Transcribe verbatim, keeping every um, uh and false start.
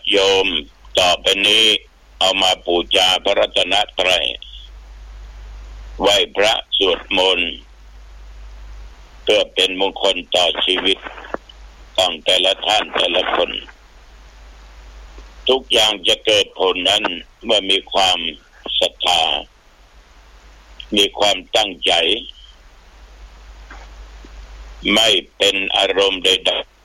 โยมต่อไปนี้เอามาบูชาพระรัตนตรัยไหว้พระสวดมนต์เพื่อเป็นมงคลต่อชีวิตของแต่ละท่านแต่ละคนทุกอย่างจะเกิดผลนั้นเมื่อมีความศรัทธามีความตั้งใจไม่เป็นอารมณ์ใดๆ